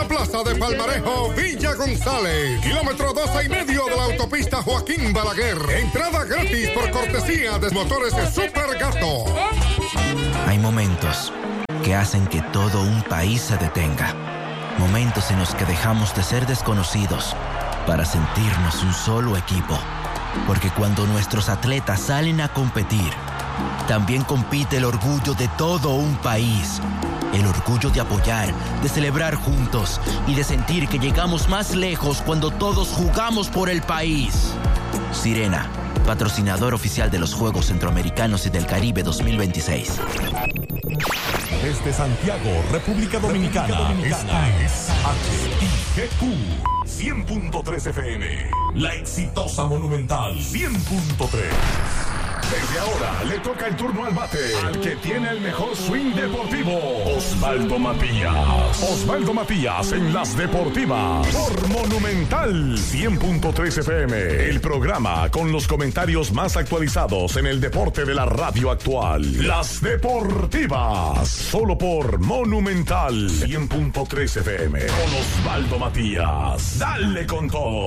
Antigua Plaza de Palmarejo, Villa González. Kilómetro 12,5 de la autopista Joaquín Balaguer. Entrada gratis por cortesía de motores de Super Gato. Hay momentos que hacen que todo un país se detenga. Momentos en los que dejamos de ser desconocidos para sentirnos un solo equipo. Porque cuando nuestros atletas salen a competir, también compite el orgullo de todo un país. El orgullo de apoyar, de celebrar juntos y de sentir que llegamos más lejos cuando todos jugamos por el país. Sirena, patrocinador oficial de los Juegos Centroamericanos y del Caribe 2026. Desde Santiago, República Dominicana, esta es HIGQ 100.3 FM. La exitosa Monumental 100.3. Desde ahora le toca el turno al bate, al que tiene el mejor swing deportivo, Osvaldo Matías. Osvaldo Matías en las deportivas por Monumental 100.3 FM. El programa con los comentarios más actualizados en el deporte de la radio actual. Las deportivas, solo por Monumental 100.3 FM. Con Osvaldo Matías. Dale con todo.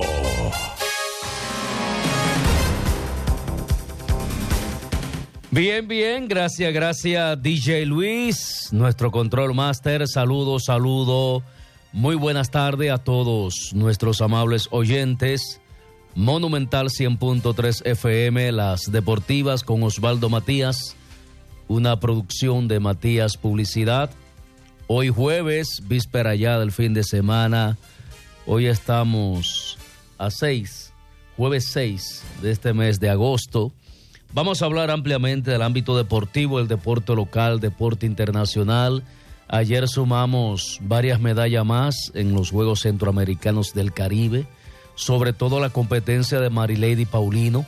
Bien, gracias DJ Luis, nuestro control master. Saludo. Muy buenas tardes a todos nuestros amables oyentes. Monumental 100.3 FM, las deportivas con Osvaldo Matías, una producción de Matías Publicidad. Hoy jueves, víspera ya del fin de semana. Hoy estamos a jueves 6 de este mes de agosto. Vamos a hablar ampliamente del ámbito deportivo, el deporte local, deporte internacional. Ayer sumamos varias medallas más en los Juegos Centroamericanos del Caribe, sobre todo la competencia de Marilady Paulino,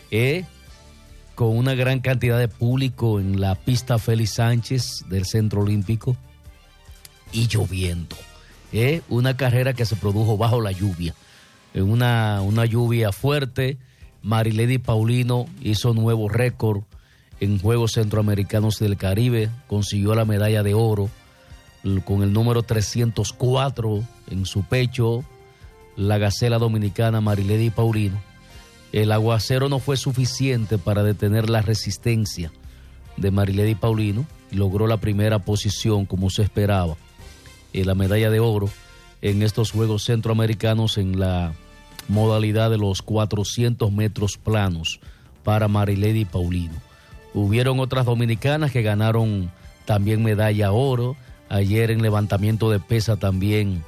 con una gran cantidad de público en la pista Félix Sánchez del Centro Olímpico y lloviendo. Una carrera que se produjo bajo la lluvia, una lluvia fuerte. Marilady Paulino hizo nuevo récord en Juegos Centroamericanos del Caribe, consiguió la medalla de oro con el número 304 en su pecho, la gacela dominicana Marilady Paulino. El aguacero no fue suficiente para detener la resistencia de Marilady Paulino y logró la primera posición como se esperaba, la medalla de oro en estos Juegos Centroamericanos en la modalidad de los 400 metros planos para Marilady Paulino. Hubieron otras dominicanas que ganaron también medalla oro. Ayer en levantamiento de pesa también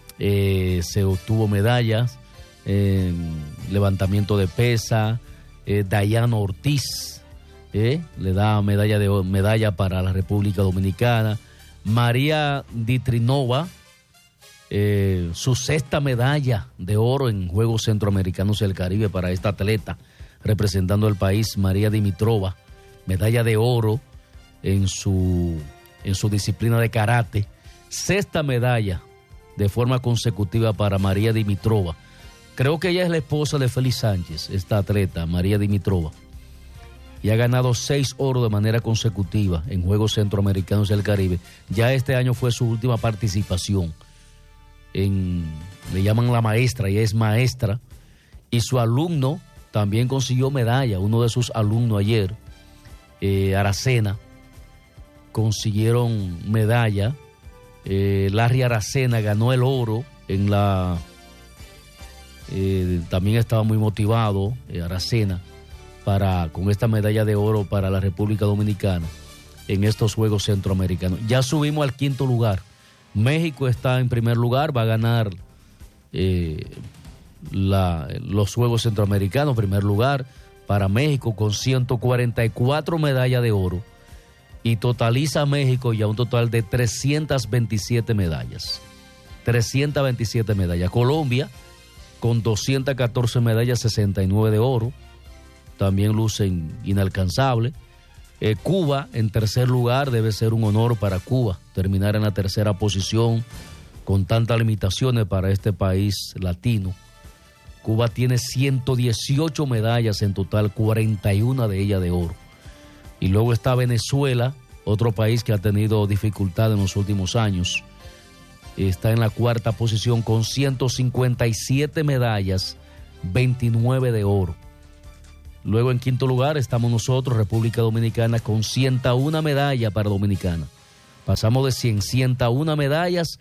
se obtuvo medallas. Levantamiento de pesa, Dayana Ortiz le da medalla para la República Dominicana. María Ditrinova, su sexta medalla de oro en Juegos Centroamericanos del Caribe para esta atleta representando al país. María Dimitrova, medalla de oro en su disciplina de karate. Sexta medalla de forma consecutiva para María Dimitrova. Creo que ella es la esposa de Félix Sánchez, esta atleta, María Dimitrova, y ha ganado 6 oros de manera consecutiva en Juegos Centroamericanos del Caribe. Ya este año fue su última participación. Le llaman la maestra, ella es maestra, y su alumno también consiguió medalla. Uno de sus alumnos ayer, Aracena, consiguieron medalla. Larry Aracena ganó el oro en la... también estaba muy motivado Aracena con esta medalla de oro para la República Dominicana en estos Juegos Centroamericanos. Ya subimos al 5º lugar. México está en primer lugar, va a ganar los Juegos Centroamericanos, primer lugar para México con 144 medallas de oro, y totaliza México ya un total de 327 medallas. 327 medallas. Colombia con 214 medallas, 69 de oro, también lucen inalcanzable. Cuba en tercer lugar, debe ser un honor para Cuba terminar en la tercera posición con tantas limitaciones para este país latino. Cuba tiene 118 medallas en total, 41 de ellas de oro. Y luego está Venezuela, otro país que ha tenido dificultad en los últimos años. está en la cuarta posición con 157 medallas, 29 de oro. Luego en quinto lugar estamos nosotros, República Dominicana, con 101 medallas para Dominicana. Pasamos de 101 medallas,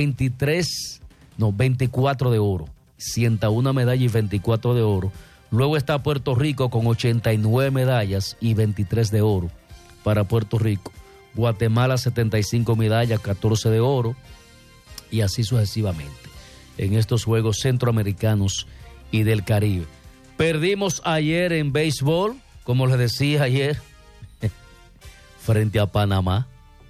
24 de oro. 101 medallas y 24 de oro. Luego está Puerto Rico con 89 medallas y 23 de oro para Puerto Rico. Guatemala 75 medallas, 14 de oro. Y así sucesivamente en estos Juegos Centroamericanos y del Caribe. Perdimos ayer en béisbol, como les decía ayer, frente a Panamá.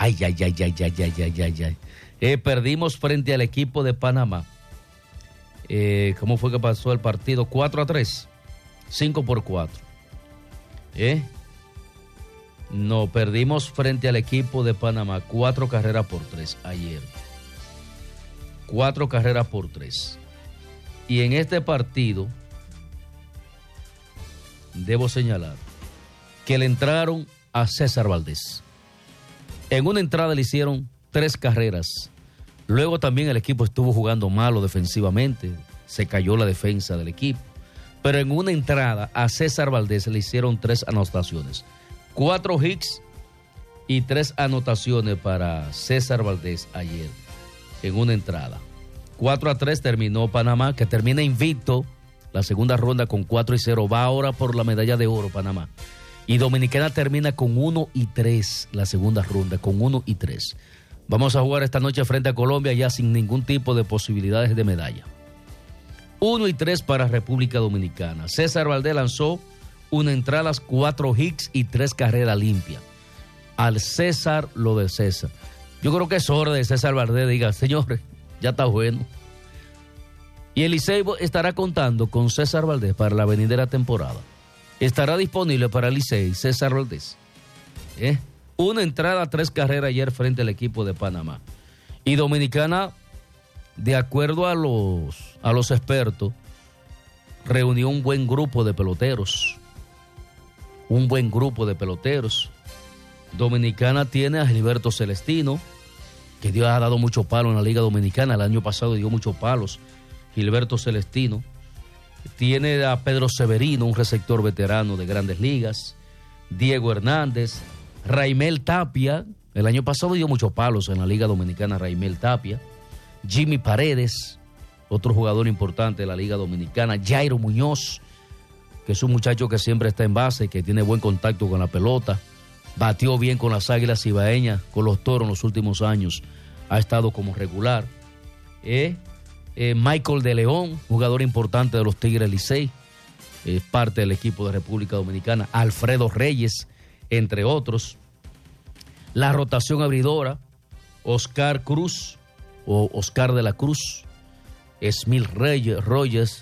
Perdimos frente al equipo de Panamá. ¿Cómo fue que pasó el partido? 4-3, 5-4. No, perdimos frente al equipo de Panamá, 4 carreras por 3 ayer. 4 carreras por 3. Y en este partido, debo señalar que le entraron a César Valdés. En una entrada le hicieron 3 carreras. Luego también el equipo estuvo jugando malo defensivamente. Se cayó la defensa del equipo. Pero en una entrada a César Valdés le hicieron 3 anotaciones. 4 hits y 3 anotaciones para César Valdés ayer en una entrada. 4-3 terminó Panamá, que termina invicto la segunda ronda con 4-0. Va ahora por la medalla de oro Panamá. Y Dominicana termina con 1-3 la segunda ronda, con 1-3. Vamos a jugar esta noche frente a Colombia ya sin ningún tipo de posibilidades de medalla. 1-3 para República Dominicana. César Valdés lanzó una entrada, 4 hits y 3 carreras limpias. Al César lo de César. Yo creo que es hora de César Valdés diga, señores, ya está bueno. Y el Licey estará contando con César Valdés para la venidera temporada. Estará disponible para el Licey César Valdés. Una entrada, 3 carreras ayer frente al equipo de Panamá. Y Dominicana, de acuerdo a los expertos, reunió un buen grupo de peloteros. Un buen grupo de peloteros. Dominicana tiene a Gilberto Celestino, que Dios ha dado mucho palo en la Liga Dominicana. El año pasado dio muchos palos Gilberto Celestino. Tiene a Pedro Severino, un receptor veterano de Grandes Ligas. Diego Hernández, Raimel Tapia. El año pasado dio muchos palos en la Liga Dominicana Raimel Tapia. Jimmy Paredes, otro jugador importante de la Liga Dominicana. Jairo Muñoz, que es un muchacho que siempre está en base, que tiene buen contacto con la pelota. Batió bien con las Águilas Cibaeñas, con los Toros en los últimos años. Ha estado como regular. Michael de León, jugador importante de los Tigres Licey, parte del equipo de República Dominicana. Alfredo Reyes, entre otros. La rotación abridora, Oscar Cruz, o Oscar de la Cruz. Smil Rogers,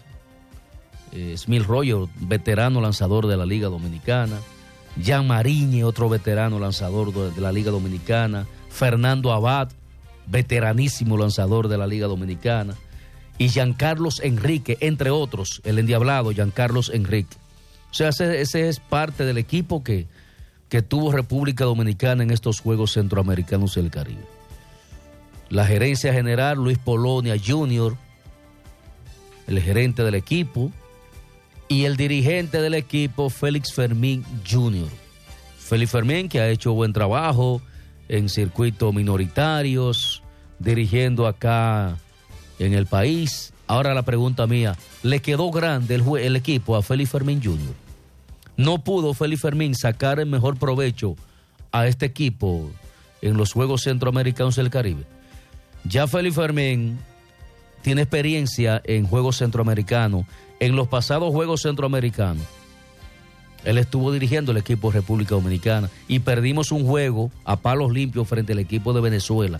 veterano lanzador de la Liga Dominicana. Jan Mariñe, otro veterano lanzador de la Liga Dominicana. Fernando Abad, veteranísimo lanzador de la Liga Dominicana. Y Giancarlos Enrique, entre otros, el endiablado Giancarlos Enrique. O sea, ese es parte del equipo que tuvo República Dominicana en estos Juegos Centroamericanos del Caribe. La gerencia general, Luis Polonia Jr., el gerente del equipo, y el dirigente del equipo, Félix Fermín Jr. Félix Fermín, que ha hecho buen trabajo en circuitos minoritarios, dirigiendo acá en el país. Ahora la pregunta mía, ¿le quedó grande el equipo a Félix Fermín Jr.? ¿No pudo Félix Fermín sacar el mejor provecho a este equipo en los Juegos Centroamericanos del Caribe? Ya Félix Fermín tiene experiencia en Juegos Centroamericanos. En los pasados Juegos Centroamericanos, él estuvo dirigiendo el equipo de República Dominicana y perdimos un juego a palos limpios frente al equipo de Venezuela,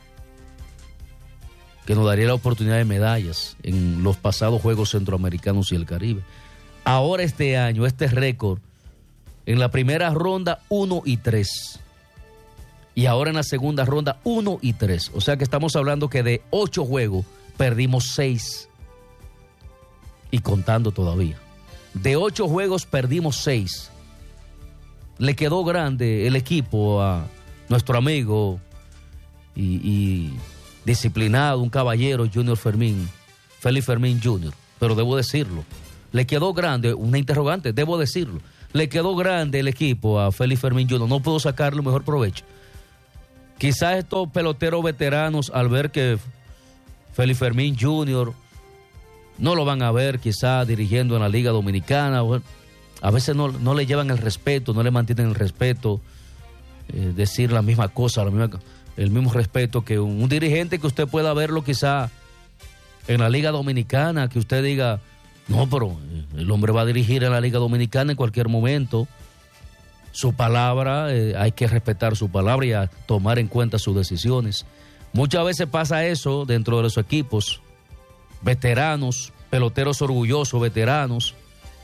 que nos daría la oportunidad de medallas en los pasados Juegos Centroamericanos y el Caribe. Ahora este año, este récord, en la primera ronda 1-3. Y ahora en la segunda ronda 1-3. O sea que estamos hablando que de 8 juegos perdimos 6. Y contando todavía. De 8 juegos perdimos 6. Le quedó grande el equipo a nuestro amigo y disciplinado, un caballero, Félix Fermín Jr., pero debo decirlo, le quedó grande, una interrogante, debo decirlo, le quedó grande el equipo a Félix Fermín Jr., no pudo sacarle mejor provecho. Quizás estos peloteros veteranos, al ver que Félix Fermín Jr. no lo van a ver quizás dirigiendo en la Liga Dominicana, bueno, a veces no le llevan el respeto, no le mantienen el respeto, decir la misma cosa, el mismo respeto que un dirigente que usted pueda verlo quizás en la Liga Dominicana, que usted diga, no, pero el hombre va a dirigir en la Liga Dominicana en cualquier momento. Su palabra, hay que respetar su palabra y a tomar en cuenta sus decisiones. Muchas veces pasa eso dentro de los equipos, veteranos, peloteros orgullosos, veteranos,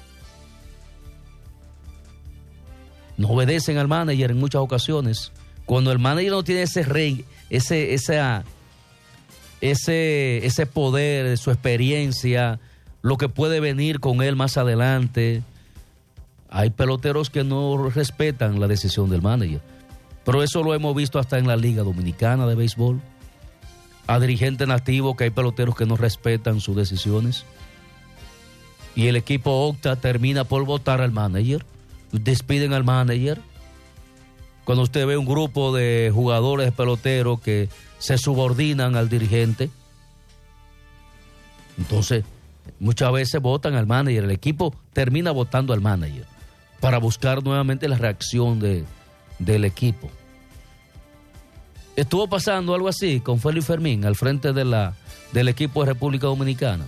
no obedecen al manager en muchas ocasiones. Cuando el manager no tiene ese poder de su experiencia, lo que puede venir con él más adelante, hay peloteros que no respetan la decisión del manager. Pero eso lo hemos visto hasta en la Liga Dominicana de Béisbol. A dirigentes nativos que hay peloteros que no respetan sus decisiones. Y el equipo termina por votar al manager. Despiden al manager. Cuando usted ve un grupo de jugadores peloteros que se subordinan al dirigente, entonces muchas veces votan al manager. El equipo termina votando al manager para buscar nuevamente la reacción del equipo. Estuvo pasando algo así con Félix Fermín al frente del equipo de República Dominicana.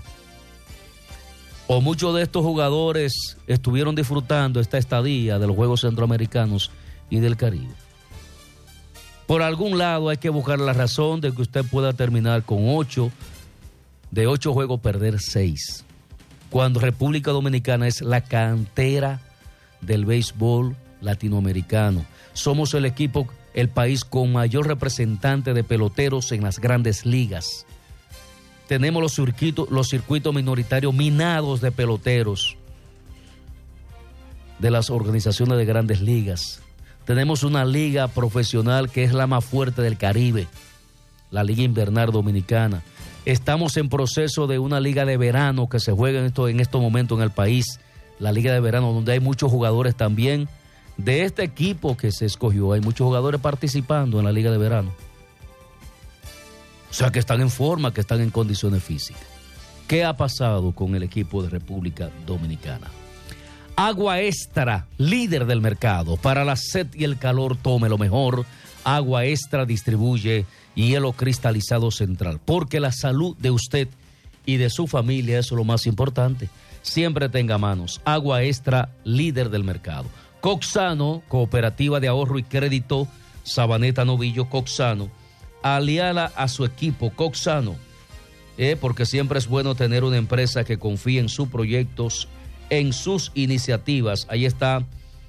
O muchos de estos jugadores estuvieron disfrutando esta estadía de los Juegos Centroamericanos y del Caribe. Por algún lado hay que buscar la razón de que usted pueda terminar con 8 juegos, perder 6. Cuando República Dominicana es la cantera del béisbol latinoamericano. Somos el país con mayor representante de peloteros en las grandes ligas. Tenemos los circuitos minoritarios minados de peloteros de las organizaciones de grandes ligas. Tenemos una liga profesional que es la más fuerte del Caribe, la Liga Invernal Dominicana. Estamos en proceso de una liga de verano que se juega en estos momentos en el país, la liga de verano, donde hay muchos jugadores también de este equipo que se escogió. Hay muchos jugadores participando en la liga de verano. O sea, que están en forma, que están en condiciones físicas. ¿Qué ha pasado con el equipo de República Dominicana? Agua Extra, líder del mercado. Para la sed y el calor, tome lo mejor. Agua Extra distribuye hielo cristalizado Central. Porque la salud de usted y de su familia es lo más importante. Siempre tenga a manos. Agua Extra, líder del mercado. Coxano, Cooperativa de Ahorro y Crédito, Sabaneta Novillo, Coxano. Aliada a su equipo, Coxano, porque siempre es bueno tener una empresa que confíe en sus proyectos, en sus iniciativas. Ahí está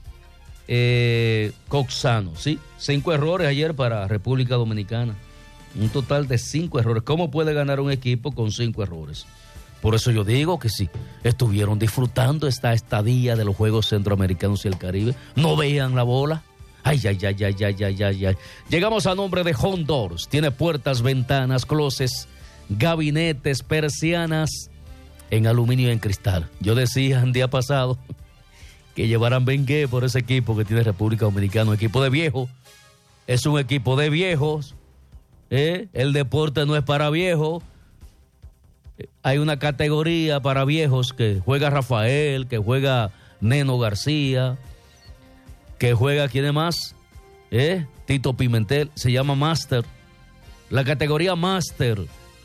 Coxano, ¿sí? 5 errores ayer para República Dominicana. Un total de 5 errores. ¿Cómo puede ganar un equipo con 5 errores? Por eso yo digo que sí, estuvieron disfrutando esta estadía de los Juegos Centroamericanos y el Caribe. No vean la bola. Ay. Llegamos a nombre de Home Doors. Tiene puertas, ventanas, closets, gabinetes, persianas en aluminio y en cristal. Yo decía el día pasado que llevaran Bengué por ese equipo que tiene República Dominicana. Un equipo de viejos. Es un equipo de viejos. El deporte no es para viejos. Hay una categoría para viejos que juega Rafael, que juega Neno García, que juega, ¿quién más? Tito Pimentel, se llama Master. La categoría Master.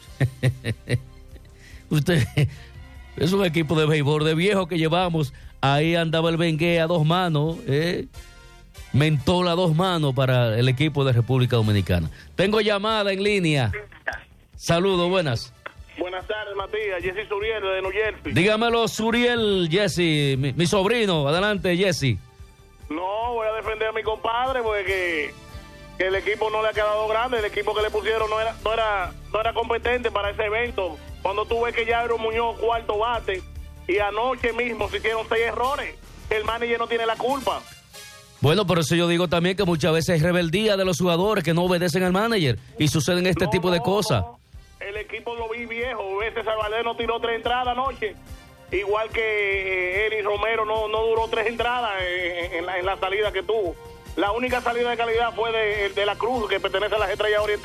Usted, es un equipo de béisbol de viejos que llevamos. Ahí andaba el Bengué a 2 manos, Mentola a 2 manos para el equipo de República Dominicana. Tengo llamada en línea. Saludos, buenas. Buenas tardes, Matías. Jesse Suriel, de New Jersey. Dígamelo, Suriel, Jesse, mi sobrino. Adelante, Jesse. No, voy a defender a mi compadre porque que el equipo no le ha quedado grande. El equipo que le pusieron no era competente para ese evento. Cuando tú ves que Jairo Muñoz, cuarto bate, y anoche mismo se hicieron 6 errores, el manager no tiene la culpa. Bueno, por eso yo digo también que muchas veces hay rebeldía de los jugadores que no obedecen al manager y suceden este tipo de cosas. No. El equipo lo vi viejo. César Valdés no tiró 3 entradas anoche. Igual que Eri Romero no duró 3 entradas en la salida que tuvo. La única salida de calidad fue de la Cruz, que pertenece a las Estrellas Orientales.